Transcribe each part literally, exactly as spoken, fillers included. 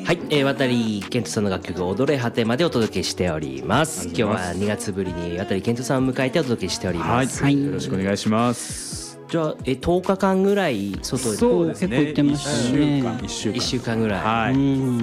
はい、えー、渡健人さんの楽曲「踊れ果て」までお届けしております。今日はにがつぶりに渡健人さんを迎えてお届けしております。 はい、よろしくお願いします。 じゃあえとおかかんぐらい外でそうですね、 結構行ってましたね。 いっしゅうかんいっしゅうかんぐらい、 はい、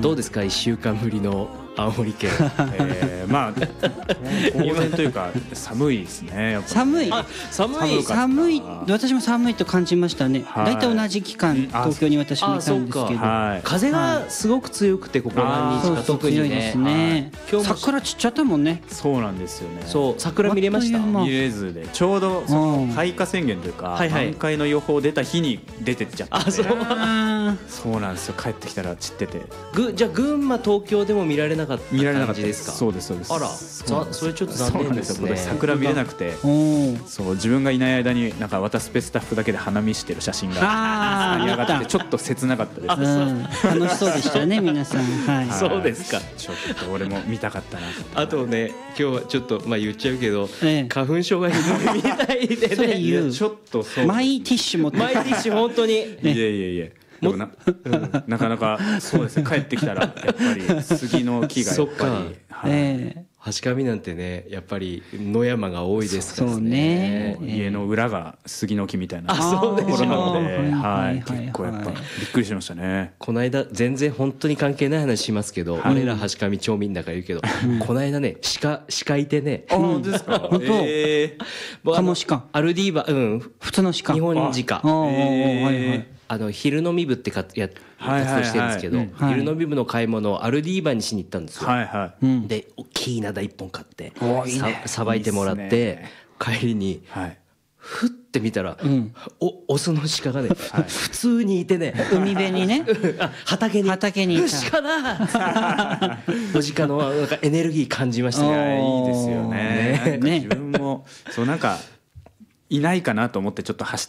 どうですかいっしゅうかんぶりの青森県えー、まあ当然というか寒いですね。やっぱ寒いあ寒い寒い私も寒いと感じましたね。 はい大体同じ期間東京に私もいたんですけど、 はい、 風がすごく強くてここ何日か特にね、 強いですね。 今日も桜散っちゃったもんね。 そうなんですよね。 そう桜見れました。 あっという間見れずでちょうどその開花宣言というかはいはい満開の予報出た日に出てっちゃったんで。 あそうあそうなんですよ。帰ってきたら散っててぐじゃあ群馬東京でも見られなかった見られなかった感じですか。 そうですそうです。 あらそうそれちょっと残念ですね。 そうなんですよ。桜見れなくて、 おそう自分がいない間になんか渡すペスタッフだけで花見してる写真があー上がってちょっと切なかったです。 うん楽しそうでしたね皆さん。はい。 そうですか。 ちょっと俺も見たかったなと。 あとね今日はちょっとまあ言っちゃうけど、 ええ花粉症がひどいみたいでね。 それ言うちょっとそう。 マイティッシュ持ってマイティッシュ本当に。 いやいやいや。でもな、うん、なかなかそうですね。帰ってきたらやっぱり杉の木がやっぱり、はい、 ええ橋上なんてねやっぱり野山が多いですからね。 そうね家の裏が杉の木みたいなあそうでしょところなので、 はいははいい、結構やっぱびっくりしましたね。 この間全然本当に関係ない話しますけど、 はい俺ら橋上町民だから言うけど、この間ね鹿鹿いてね。 あ、本当ですか。 本当えーカモシカアルディーバうん普通の鹿日本鹿。 あーえーはいはいあの昼飲み部ってかやはいはいはい活動してるんですけど、 うんはい昼飲み部の買い物をアルディーバにしに行ったんですよ。 はいはい。 うんで大きい灘一本買っておいいねさばいてもらっいいっすてね帰りにはい。 ふって見たら、 んおオスの鹿がね、普通にいてね海辺にねあ畑に畑にいた鹿だお鹿のなんかエネルギー感じましたいね。 やいいですよね。 ねなんか自分もそうなんかいないかなと思ってちょっと走